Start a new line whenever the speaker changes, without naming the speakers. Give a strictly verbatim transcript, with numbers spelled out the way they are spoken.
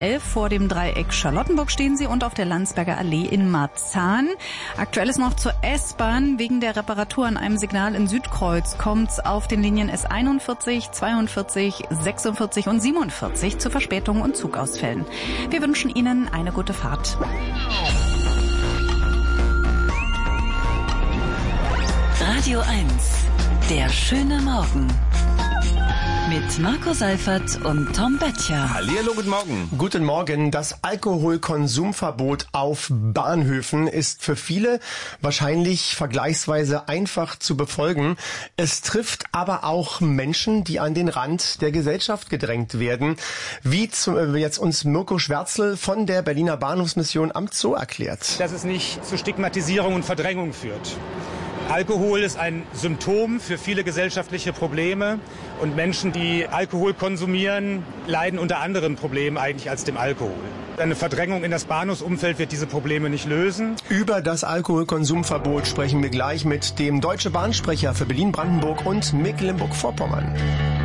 elf vor dem Dreieck Charlottenburg stehen Sie und auf der Landsberger Allee in Marzahn. Aktuell ist noch zur S-Bahn. Wegen der Reparatur an einem Signal in Südkreuz kommt es auf den Linien S einundvierzig, zweiundvierzig, sechsundvierzig und siebenundvierzig zu Verspätungen und Zugausfällen. Wir wünschen Ihnen eine gute Fahrt.
Radio eins, der schöne Morgen. Mit Marco Seifert und Tom Böttcher.
Hallihallo, guten Morgen.
Guten Morgen. Das Alkoholkonsumverbot auf Bahnhöfen ist für viele wahrscheinlich vergleichsweise einfach zu befolgen. Es trifft aber auch Menschen, die an den Rand der Gesellschaft gedrängt werden, wie zum, jetzt uns Mirko Schwärzel von der Berliner Bahnhofsmission am Zoo erklärt.
Dass es nicht zu Stigmatisierung und Verdrängung führt. Alkohol ist ein Symptom für viele gesellschaftliche Probleme und Menschen, die Alkohol konsumieren, leiden unter anderen Problemen eigentlich als dem Alkohol. Eine Verdrängung in das Bahnhofsumfeld wird diese Probleme nicht lösen.
Über das Alkoholkonsumverbot sprechen wir gleich mit dem Deutsche Bahnsprecher für Berlin-Brandenburg und Mecklenburg-Vorpommern.